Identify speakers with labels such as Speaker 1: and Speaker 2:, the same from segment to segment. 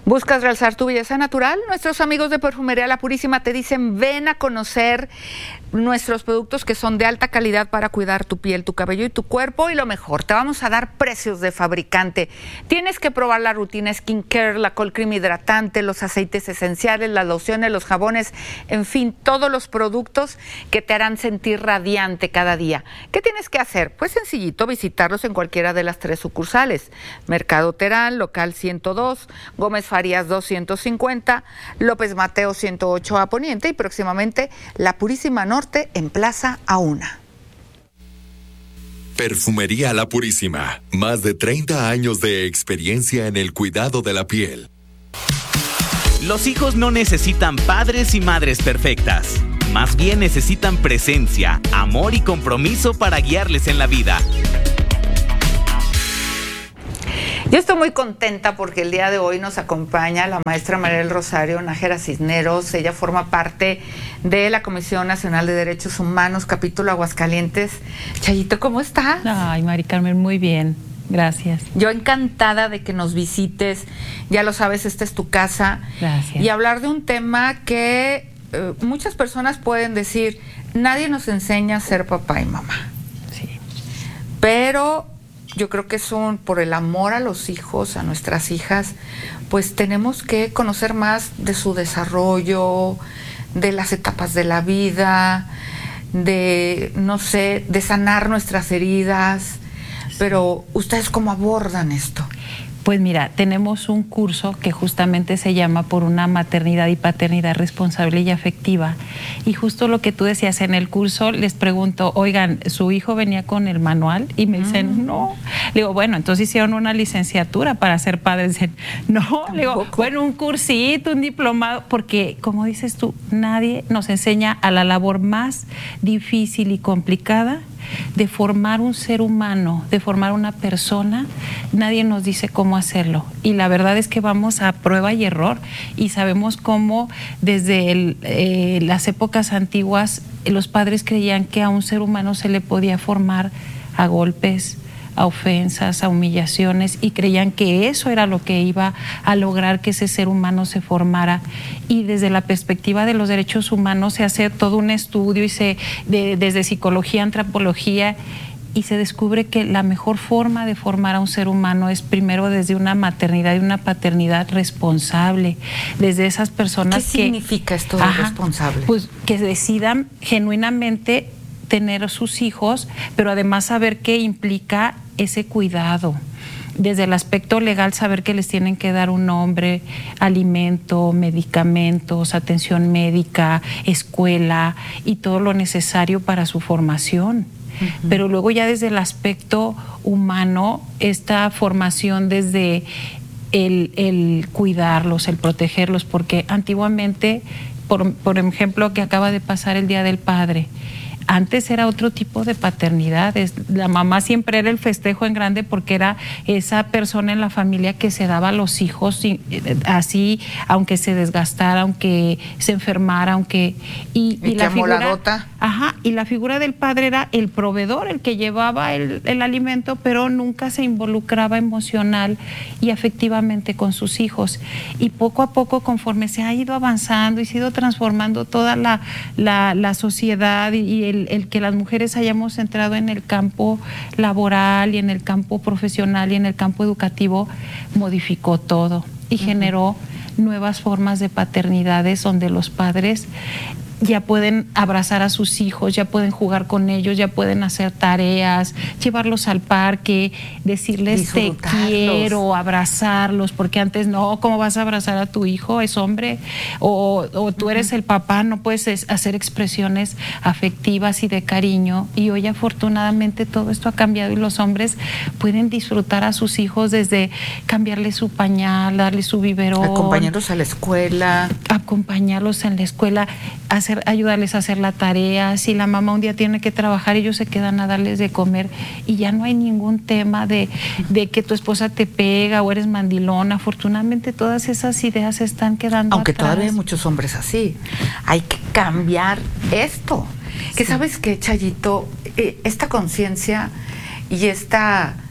Speaker 1: ¿Buscas realzar tu belleza natural? Nuestros amigos de Perfumería La Purísima te dicen, ven a conocer nuestros productos que son de alta calidad para cuidar tu piel, tu cabello y tu cuerpo. Y lo mejor, te vamos a dar precios de fabricante. Tienes que probar la rutina skincare, la cold cream hidratante, los aceites esenciales, las lociones, los jabones, en fin, todos los productos que te harán sentir radiante cada día. ¿Qué tienes que hacer? Pues sencillito, visitarlos en cualquiera de las 3 sucursales. Mercado Terán, local 102, Gómez Farías 250, López Mateo 108A Poniente y próximamente La Purísima Norte en Plaza Auna.
Speaker 2: Perfumería La Purísima, más de 30 años de experiencia en el cuidado de la piel.
Speaker 3: Los hijos no necesitan padres y madres perfectas. Más bien necesitan presencia, amor y compromiso para guiarles en la vida.
Speaker 1: Yo estoy muy contenta porque el día de hoy nos acompaña la maestra María del Rosario Nájera Cisneros. Ella forma parte de la Comisión Nacional de Derechos Humanos, capítulo Aguascalientes. Chayito, ¿cómo estás?
Speaker 4: Ay, Mari Carmen, muy bien. Gracias.
Speaker 1: Yo encantada de que nos visites. Ya lo sabes, esta es tu casa.
Speaker 4: Gracias.
Speaker 1: Y hablar de un tema que muchas personas pueden decir, nadie nos enseña a ser papá y mamá.
Speaker 4: Sí.
Speaker 1: Pero yo creo que son por el amor a los hijos, a nuestras hijas, pues tenemos que conocer más de su desarrollo, de las etapas de la vida, de, no sé, de sanar nuestras heridas. Sí. Pero ¿ustedes cómo abordan esto?
Speaker 4: Pues mira, tenemos un curso que justamente se llama Por una maternidad y paternidad responsable y afectiva. Y justo lo que tú decías en el curso, les pregunto, oigan, ¿su hijo venía con el manual? Y me dicen, no. Le digo, bueno, entonces hicieron una licenciatura para ser padres. Dicen, no. Le digo, bueno, un cursito, un diplomado, porque como dices tú, nadie nos enseña a la labor más difícil y complicada de formar un ser humano, de formar una persona. Nadie nos dice cómo hacerlo, y la verdad es que vamos a prueba y error, y sabemos cómo desde las épocas antiguas los padres creían que a un ser humano se le podía formar a golpes, a ofensas, a humillaciones, y creían que eso era lo que iba a lograr que ese ser humano se formara. Y desde la perspectiva de los derechos humanos se hace todo un estudio y desde psicología, antropología, y se descubre que la mejor forma de formar a un ser humano es primero desde una maternidad y una paternidad responsable, desde esas personas
Speaker 1: ¿Qué significa esto de responsable?
Speaker 4: Pues que decidan genuinamente tener sus hijos, pero además saber qué implica ese cuidado. Desde el aspecto legal, saber que les tienen que dar un nombre, alimento, medicamentos, atención médica, escuela y todo lo necesario para su formación. Uh-huh. Pero luego ya desde el aspecto humano, esta formación desde el cuidarlos, el protegerlos, porque antiguamente, por ejemplo, que acaba de pasar el Día del Padre, antes era otro tipo de paternidades. La mamá siempre era el festejo en grande porque era esa persona en la familia que se daba a los hijos así, aunque se desgastara, aunque se enfermara, aunque y la figura, y la figura del padre era el proveedor, el que llevaba el alimento, pero nunca se involucraba emocional y afectivamente con sus hijos. Y poco a poco, conforme se ha ido avanzando y se ha ido transformando toda la sociedad y el que las mujeres hayamos entrado en el campo laboral y en el campo profesional y en el campo educativo, modificó todo y generó nuevas formas de paternidades donde los padres ya pueden abrazar a sus hijos, ya pueden jugar con ellos, ya pueden hacer tareas, llevarlos al parque, decirles te quiero, abrazarlos, porque antes no, ¿cómo vas a abrazar a tu hijo? Es hombre, o tú eres el papá, no puedes hacer expresiones afectivas y de cariño. Y hoy afortunadamente todo esto ha cambiado y los hombres pueden disfrutar a sus hijos desde cambiarles su pañal, darles su biberón,
Speaker 1: acompañarlos a la escuela,
Speaker 4: ayudarles a hacer la tarea. Si la mamá un día tiene que trabajar, ellos se quedan a darles de comer, y ya no hay ningún tema de que tu esposa te pega o eres mandilón. Afortunadamente todas esas ideas se están quedando
Speaker 1: aunque
Speaker 4: atrás.
Speaker 1: Todavía hay muchos hombres así. Hay que cambiar esto. Que sabes que, Chayito, esta conciencia y esta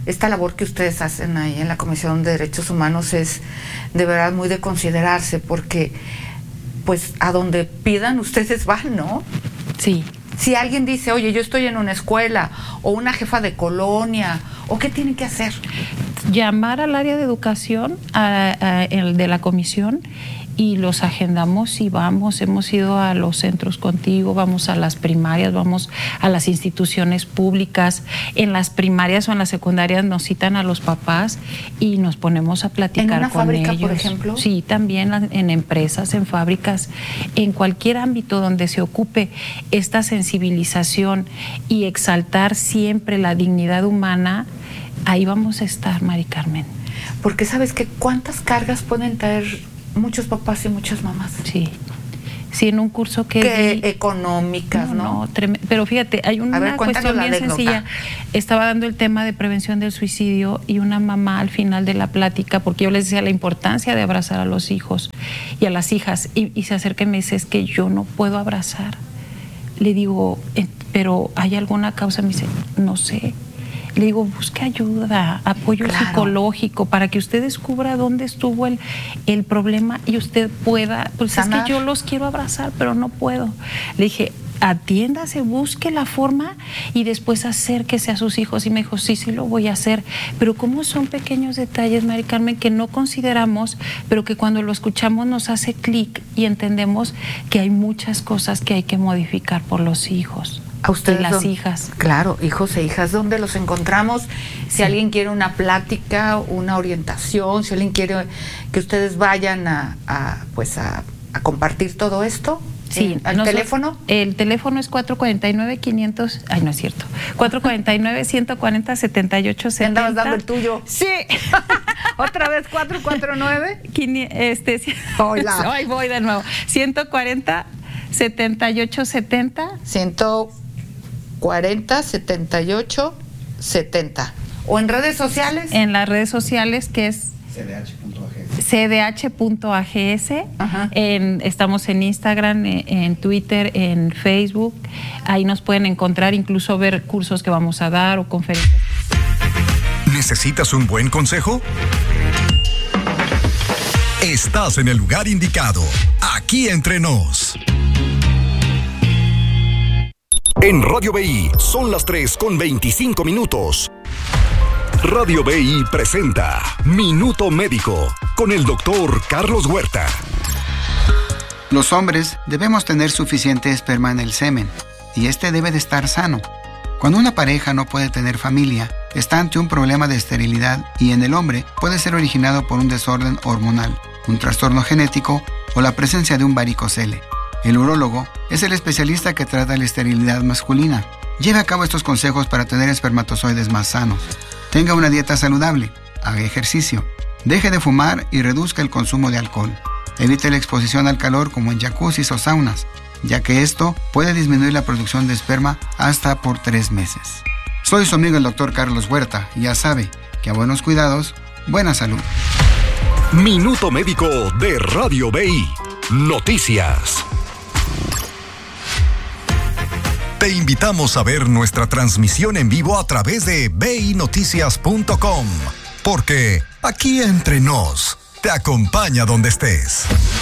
Speaker 1: esta labor que ustedes hacen ahí en la Comisión de Derechos Humanos es de verdad muy de considerarse, porque pues a donde pidan ustedes van, ¿no?
Speaker 4: Sí.
Speaker 1: Si alguien dice, oye, yo estoy en una escuela o una jefa de colonia, ¿o qué tienen que hacer?
Speaker 4: Llamar al área de educación el de la comisión y los agendamos y vamos. Hemos ido a los centros contigo, vamos a las primarias, vamos a las instituciones públicas. En las primarias o en las secundarias nos citan a los papás y nos ponemos a platicar
Speaker 1: con ellos. ¿En una fábrica, por ejemplo?
Speaker 4: Sí, también en empresas, en fábricas, en cualquier ámbito donde se ocupe esta sensibilización y exaltar siempre la dignidad humana. Ahí vamos a estar, Mari Carmen.
Speaker 1: Porque sabes que cuántas cargas pueden traer muchos papás y muchas mamás.
Speaker 4: Sí. Sí, en un curso que
Speaker 1: económicas, ¿no?
Speaker 4: Pero fíjate, hay una cuestión bien sencilla. Estaba dando el tema de prevención del suicidio y una mamá al final de la plática, porque yo les decía la importancia de abrazar a los hijos y a las hijas, y se acerca y me dice, es que yo no puedo abrazar. Le digo, pero ¿hay alguna causa? Me dice, no sé. Le digo, busque ayuda, apoyo psicológico para que usted descubra dónde estuvo el problema y usted pueda, pues sanar. Es que yo los quiero abrazar, pero no puedo. Le dije, atiéndase, busque la forma y después acérquese a sus hijos. Y me dijo, sí lo voy a hacer. Pero como son pequeños detalles, Mari Carmen, que no consideramos, pero que cuando lo escuchamos nos hace clic y entendemos que hay muchas cosas que hay que modificar por los hijos.
Speaker 1: A ustedes,
Speaker 4: y las hijas.
Speaker 1: Claro, hijos e hijas, ¿dónde los encontramos? Si alguien quiere una plática, una orientación, si alguien quiere que ustedes vayan a compartir todo esto.
Speaker 4: Sí,
Speaker 1: ¿al teléfono?
Speaker 4: El teléfono es 449-500, ay, no es cierto, 449-140-7870.
Speaker 1: ¿Me andabas dando el tuyo?
Speaker 4: Sí.
Speaker 1: ¿Otra vez 449?
Speaker 4: Hola. Hoy voy de nuevo. 140-7870. 140-78-70. ¿O en redes sociales? En las redes sociales, que es cdh.ags. Estamos en Instagram, en Twitter, en Facebook. Ahí nos pueden encontrar, incluso ver cursos que vamos a dar o conferencias.
Speaker 5: ¿Necesitas un buen consejo? Estás en el lugar indicado. Aquí entre nos. En Radio BI son las 3:25. Radio BI presenta Minuto Médico con el doctor Carlos Huerta.
Speaker 6: Los hombres debemos tener suficiente esperma en el semen y este debe de estar sano. Cuando una pareja no puede tener familia, está ante un problema de esterilidad y en el hombre puede ser originado por un desorden hormonal, un trastorno genético o la presencia de un varicocele. El urólogo es el especialista que trata la esterilidad masculina. Lleve a cabo estos consejos para tener espermatozoides más sanos. Tenga una dieta saludable, haga ejercicio, deje de fumar y reduzca el consumo de alcohol. Evite la exposición al calor como en jacuzzis o saunas, ya que esto puede disminuir la producción de esperma hasta por 3 meses. Soy su amigo el doctor Carlos Huerta y ya sabe que a buenos cuidados, buena salud.
Speaker 5: Minuto Médico de Radio BI. Noticias. Te invitamos a ver nuestra transmisión en vivo a través de binoticias.com, porque aquí entre nos te acompaña donde estés.